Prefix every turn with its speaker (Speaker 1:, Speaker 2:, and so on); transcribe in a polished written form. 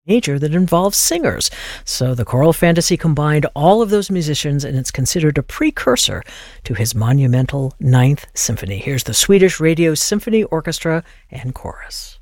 Speaker 1: major that involves singers. So the Choral Fantasy combined all of those musicians, and it's considered a precursor to his monumental Ninth Symphony. Here's the Swedish Radio Symphony Orchestra and Chorus.